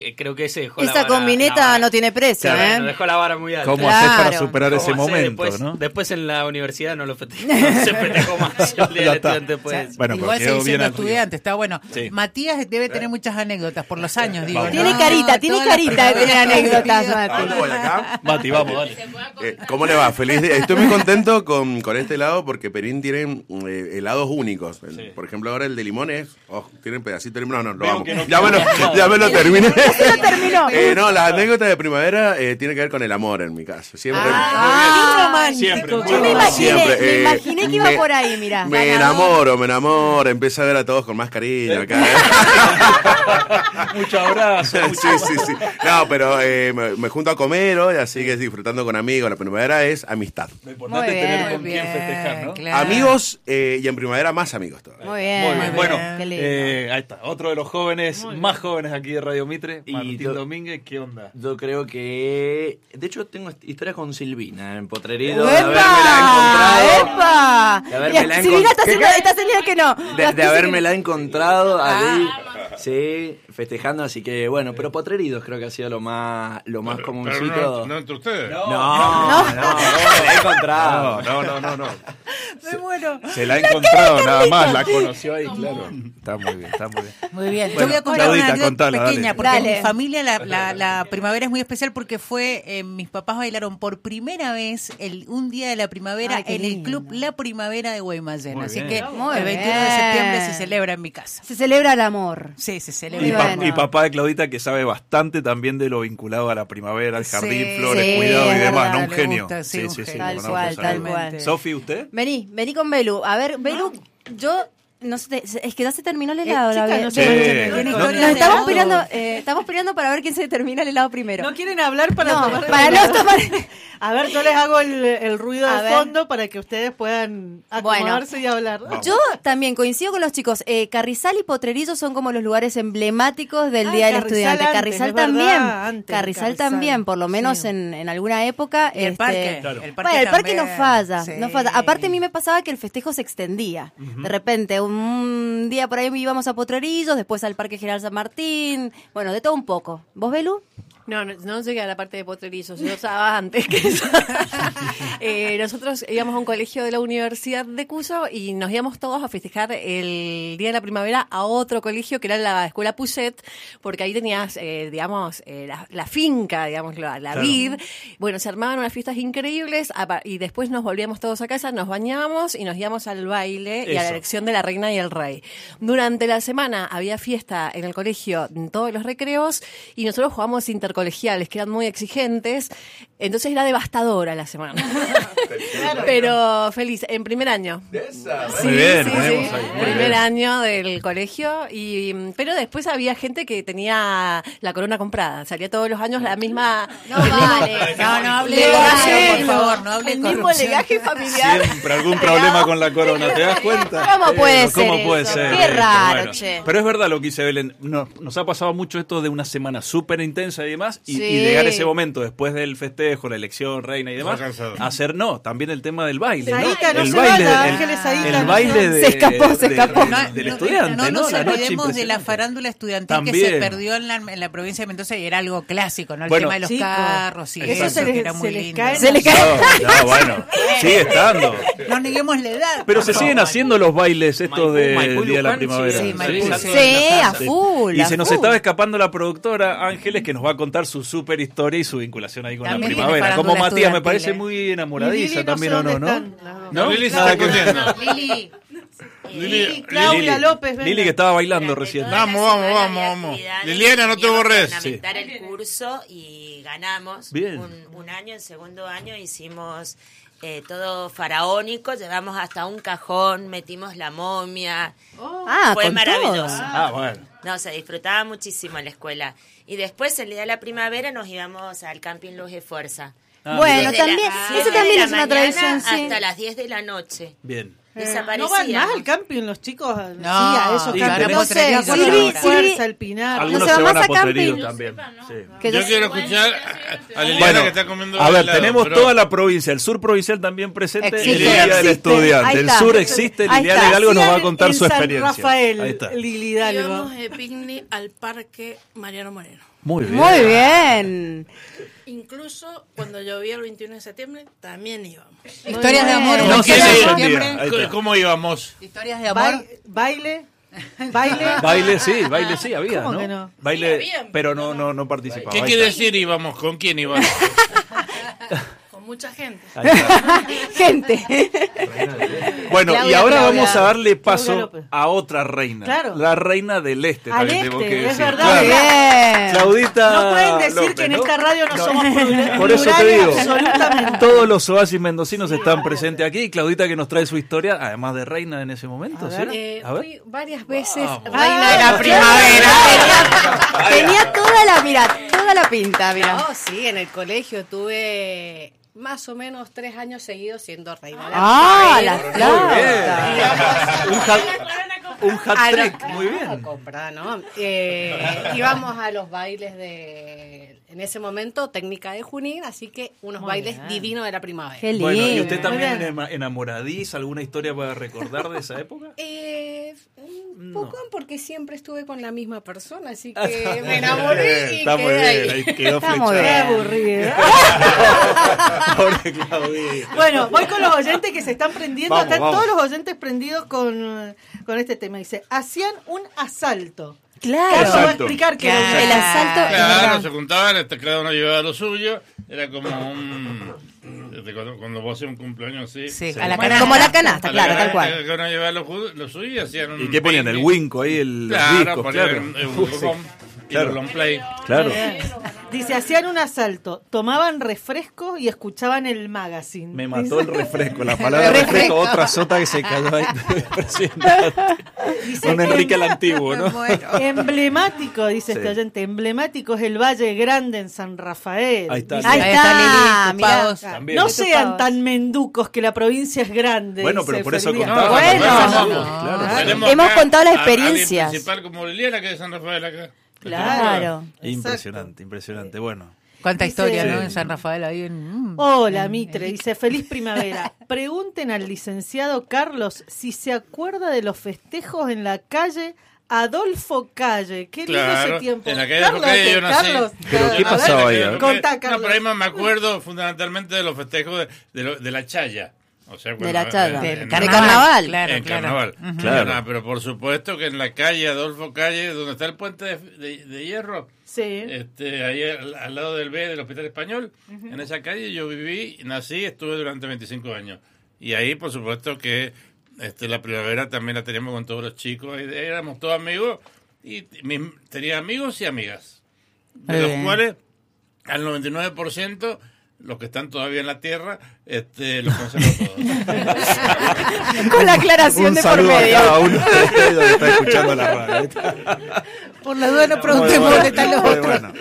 Creo que ese dejó esa combineta no tiene precio, Nos dejó la vara muy alta. ¿Cómo haces para superar ese momento, después en la universidad no lo festejó, no se festejó más el día del estudiante. Pues. Bueno, igual seguís siendo estudiante, está bueno. Sí. Matías debe tener muchas anécdotas por los años, digo. Tiene carita de tener anécdotas, Mati. Mati, vamos, dale. ¿Cómo le va? Feliz día. Estoy muy contento con este helado porque Perín tiene helados únicos. Sí. Por ejemplo, ahora el de limones, tienen pedacito de limón. No, lo vamos. Ya me lo terminé. No, las anécdotas de primavera tienen que ver con el amor en mi caso. Siempre. Qué romántico. Yo me imaginé que iba por ahí, mirá. Me enamoro. Empiezo a ver a todos con más cariño acá. Muchos abrazos. Sí. No, pero me junto a comer hoy, así que disfrutando con amigos. La primavera es amistad. Lo importante es tener con quién festejar, ¿no? Claro. Amigos y en primavera más amigos todavía. Muy bien. Bueno, ahí está. Otro de los jóvenes, más jóvenes aquí de Radio Mitre, Martín Domínguez. ¿Qué onda? Yo creo que... De hecho, tengo historia con Silvina en Potrerillo. De habermela encontrado. Silvina está señal que no. De habermela encontrado ahí. Sí, festejando, así que bueno, pero Potreridos creo que ha sido lo más comuncito. Pero no entre ustedes. No, la he encontrado. No. Me muero. Se la ha encontrado nada más, la conoció ahí, claro. Está muy bien. Muy bien. Bueno, yo voy a contar una anécdota pequeña, dale. porque en mi familia la primavera es muy especial porque fue, mis papás bailaron por primera vez un día de la primavera en el club La Primavera de Guaymallén. Así que el 21 de septiembre se celebra en mi casa. Se celebra el amor. Sí, se celebra. Y papá de Claudita que sabe bastante también de lo vinculado a la primavera, al jardín, flores, cuidado y demás, ¿no? Un genio. Sí. Tal cual. Sofi, ¿usted? Vení con Belu. A ver, Belu, yo... No sé, es que ya se terminó el helado. Nos estamos peleando para ver quién se termina el helado primero. ¿No quieren hablar para tomar? A ver, yo les hago el ruido de fondo para que ustedes puedan acomodarse y hablar. Yo también coincido con los chicos. Carrizal y Potrerillo son como los lugares emblemáticos del Día del Estudiante. Carrizal también. Carrizal también, por lo menos en alguna época. El parque. El parque no falla. Aparte a mí me pasaba que el festejo se extendía. De repente, un día por ahí íbamos a Potrerillos, después al Parque General San Martín, bueno, de todo un poco. ¿Vos, Belu? No llegué a la parte de Potrerillos, yo estaba antes que eso. Nosotros íbamos a un colegio de la Universidad de Cuyo y nos íbamos todos a festejar el Día de la Primavera a otro colegio que era la Escuela Puget, porque ahí tenías, la finca, digamos, la vid. Bueno, se armaban unas fiestas increíbles y después nos volvíamos todos a casa, nos bañábamos y nos íbamos al baile y a la elección de la reina y el rey. Durante la semana había fiesta en el colegio en todos los recreos y nosotros jugábamos intercolegiales que eran muy exigentes, entonces era devastadora la semana. Pero feliz, en primer año. Muy bien, primer año del colegio, pero después había gente que tenía la corona comprada, salía todos los años la misma... No hable de legaje, por favor, no hable de corrupción. El mismo legaje familiar. Siempre algún problema con la corona, ¿te das cuenta? ¿Cómo puede ser? Qué raro, che. Pero es verdad lo que dice Belén, nos ha pasado mucho esto de una semana súper intensa y demás, y llegar ese momento después del festejo, la elección, reina y demás, hacer también el tema del baile, el baile se escapó del estudiante, no nos olvidemos de la farándula estudiantil que se perdió en la provincia de Mendoza y era algo clásico, ¿no? El tema de los carros y eso que era muy lindo. Se le cae. Bueno, sigue estando. No neguemos la edad. Pero se siguen haciendo los bailes estos del Día de la Primavera. Sí, a full. Y se nos estaba escapando la productora Ángeles que nos va a contar su super historia y su vinculación ahí con la primavera. Como Matías, me parece muy enamoradiza también, ¿o no? ¿No? Lili se está escondiendo. Lili, Claudia López. Lili que estaba bailando recién. Vamos. Liliana, no te borres. Fundamentar el curso y ganamos. Bien. Un año, en segundo año hicimos todo faraónico, llevamos hasta un cajón, metimos la momia. Fue maravilloso. Bueno. No, se disfrutaba muchísimo en la escuela. Y después, el día de la primavera, nos íbamos al Camping Luz de Fuerza. Bueno, también, eso también es una tradición, sí. Hasta las 10 de la noche. Bien. ¿No van más al camping los chicos? No, a esos campings. No sé, Fuerza, el Pinar. Algunos se se van van a a Potrerillos camping. también. Yo quiero escuchar a Liliana que está comiendo. A ver, tenemos toda la provincia, el sur provincial también presente, el Día del Estudiante. El sur existe, Liliana Hidalgo nos va a contar su experiencia. Rafael, Lili Hidalgo. Íbamos de picnic al Parque Mariano Moreno. Muy bien. Muy bien. Incluso cuando llovía el 21 de septiembre, también íbamos. Historias de amor. No sé septiembre. ¿Cómo íbamos? Historias de amor. Baile. Baile sí había, ¿Cómo ¿no? que no? Baile, Sí, había. pero no participaba. ¿Qué quiere decir íbamos? ¿Con quién íbamos? Con mucha gente. Gente. Bueno, Claudia, y ahora Claudia. vamos a darle paso López. a otra reina. Claro. La reina del este. Al también tengo este, que es decir. verdad. Bien. Claudita No pueden decir López, que en ¿no? esta radio no somos plurales. Por eso te digo, Absolutamente. todos los oasis mendocinos están presentes aquí. Y Claudita que nos trae su historia, además de reina en ese momento. A ¿sí? ver. A ver. Fui varias veces Vamos. reina de la primavera. Tenía toda la pinta, mira. No, sí, en el colegio tuve más o menos 3 años seguidos siendo reina de la La primavera. flauta. Un hat-trick, muy bien. Compra, ¿no? Íbamos a los bailes en ese momento, técnica de Junín, así que unos bailes divinos de la primavera. Qué lindo. Bueno, ¿y usted Muy también enamoradiza? ¿Alguna historia para recordar de esa época? Un poco porque siempre estuve con la misma persona, así que me enamoré y Está muy quedé bien, ahí. ahí quedó Está muy flechada. Qué aburrido. Pobre Claudita. Bueno, voy con los oyentes que se están prendiendo. Vamos, Están vamos. todos los oyentes prendidos con este tema. Dice, hacían un asalto. Claro. Carlos va a Asalto. explicar que Claro. El asalto. es Claro, verdad. se juntaban, cada uno llevaba lo suyo. Era como cuando vos hacías un cumpleaños así. Sí, Sí. a la Como canasta. la canasta, A la claro, canasta, tal cual. Cada uno llevaba lo suyo y hacían un... ¿Y qué ponían? El picnic. winco ahí, los Claro, discos, ponían claro. un Sí. rom y Claro. los long play. Claro. Dice, hacían un asalto, tomaban refresco y escuchaban el magazine. Me mató el refresco, la palabra Refresco. refresco, otra sota que se cayó ahí. Impresionante. Un Enrique el Antiguo, ¿no? Emblemático, dice Sí. este oyente, emblemático es el Valle Grande en San Rafael. Ahí está. Dice, Ahí está, Lili, mirá. Tupagos. También. no Lili sean Tupagos. tan menducos que la provincia es grande. Bueno, dice pero por eso Feliz Día. contaba. Bueno. Claro. Tenemos Hemos acá contado las a alguien experiencias. principal como Liliana, que es de San Rafael acá. Claro. Impresionante, impresionante. Bueno. Cuánta Dice- historia, ¿no? Sí. En San Rafael ahí en... Hola, Mitre, dice feliz primavera. Pregunten al licenciado Carlos si se acuerda de los festejos en la calle Adolfo Calle. Qué lindo Claro, ese tiempo. en la calle Adolfo Calle yo nací. Carlos, Pero, ¿qué a pasaba ver, ahí? A ver. Contá, No, Carlos. pero ahí me acuerdo fundamentalmente de los festejos de la chaya. O sea, De la chaya. en De carnaval. Claro, en claro. carnaval. Claro. No, pero por supuesto que en la calle Adolfo Calle, donde está el puente de hierro, Sí. ahí al lado del B del Hospital Español, en esa calle yo viví, nací, estuve durante 25 años. Y ahí, por supuesto que la primavera también la teníamos con todos los chicos, ahí éramos todos amigos, y tenía amigos y amigas, de Muy los bien. cuales al 99%... los que están todavía en la tierra, los conservo todos. Con la aclaración Un de por saludo a medio. cada uno de ustedes que está escuchando la radio. Por la duda no Muy preguntemos bueno, dónde están los muy otros. bueno.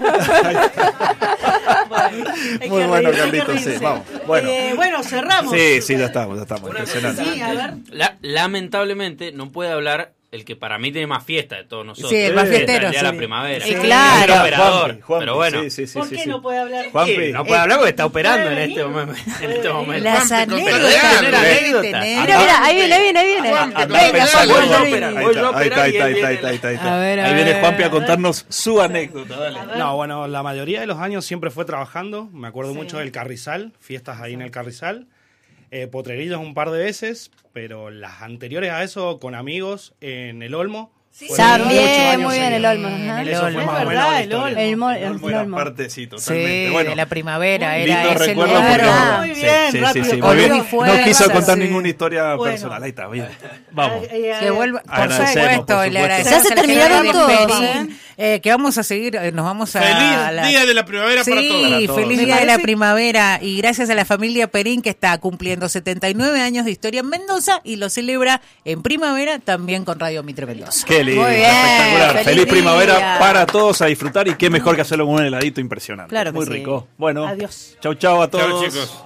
Hay Muy que bueno, reírse, hay que Carlitos, sí, reírse. vamos. Bueno. Bueno, cerramos. Sí, ya estamos. Impresionante. Sí, a ver. Lamentablemente no puede hablar el que para mí tiene más fiesta de todos nosotros. Sí, el más fiestero, El día de la sí. primavera. Sí, claro. El operador. Juanpi, Pero bueno. ¿Por qué no puede hablar? Juanpi. No puede hablar porque está operando ¿Puede en este venir? momento. En este momento. Las Juanpi, anécdotas. tener anécdotas. Mira, ahí viene. Juanpi, Venga, Juanpi, Juanpi, Juanpi. Juanpi. Ahí viene Juanpi a contarnos su anécdota. Dale. No, bueno, la mayoría de los años siempre fue trabajando. Me acuerdo mucho del Carrizal, fiestas ahí en el Carrizal. Potrerillos un par de veces, pero las anteriores a eso con amigos en el Olmo. Fueron muchos También, años muy bien, el seguidos. Olmo. Ajá. Eso fue Olmo. más o Es menos verdad, la el historia. Olmo. El Olmo. Parte, sí, totalmente. Sí, Bueno, la primavera lindo era ese recuerdo lugar. porque verdad. Muy bien, rápido, muy con bien. luz y No fuerza, quiso contar sí. ninguna historia Bueno. personal. Ahí está, bien. Vamos. Que vuelva, por Agradecemos, supuesto, por le supuesto. agradecemos Ya se a la terminaron gente de todos, Perín, que vamos a seguir, nos vamos a... Feliz Día de la Primavera para Sí, todos. Para todos. feliz Me día de la parece- primavera y gracias a la familia Perín que está cumpliendo 79 años de historia en Mendoza y lo celebra en primavera también con Radio Mitre Mendoza. Qué lindo, Muy bien, espectacular. feliz Feliz primavera día. para todos a disfrutar y qué mejor que hacerlo con un heladito impresionante. Claro que Muy sí. rico. Bueno, Adiós. chau a todos. Chao, chicos.